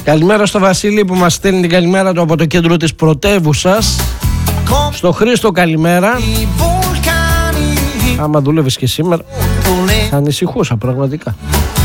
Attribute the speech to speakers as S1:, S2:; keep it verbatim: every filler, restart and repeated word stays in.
S1: Καλημέρα στο Βασίλη που μας στέλνει την καλημέρα του από το κέντρο της πρωτεύουσας. Στο Χρήστο καλημέρα. Άμα δούλευες και σήμερα θα ανησυχούσα πραγματικά.